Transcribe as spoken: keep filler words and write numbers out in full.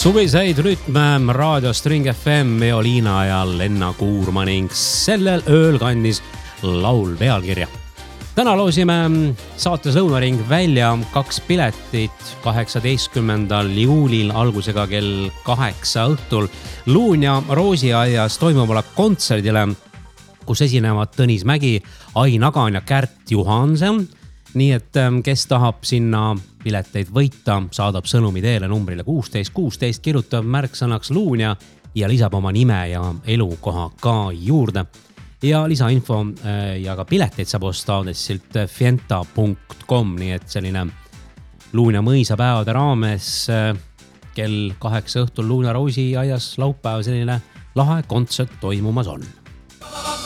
Suviseid rütme raadio String F M Eoliina ja Lenna Kuurma ning sellel ööl kandis laul pealkirja. Täna loosime saates Lõunaring välja kaks piletit kaheksateistkümnendal juulil algusega kell kaheksa õhtul Luunja Roosiaias toimuvale kontserdile, kus esinevad Tõnis Mägi, Ai Nagan ja Kärt Juhansen. Nii et kes tahab sinna pileteid võita, saadab sõnumi teele numbrile kuusteist kuusteist, kirjutab märksõnaks Luunja ja lisab oma nime ja elukoha ka juurde. Ja lisainfo ja ka pileteid saab osta aadressilt fienta punkt com, nii et selline Luunja mõisapäevade raames kell kaheksa õhtul Luunja Roosiaias laupäev selline lahe kontsert toimumas on.